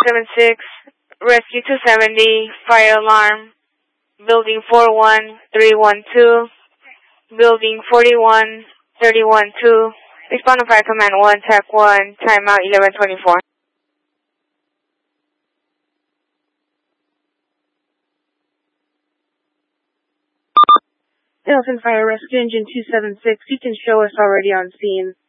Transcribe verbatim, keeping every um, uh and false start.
seven six, Rescue two seventy, fire alarm, building four one three one two, building forty-one thirty-one two, respond to fire command one, T A C one, timeout eleven twenty-four. Delta Fire Rescue Engine two seven six, you can show us already on scene.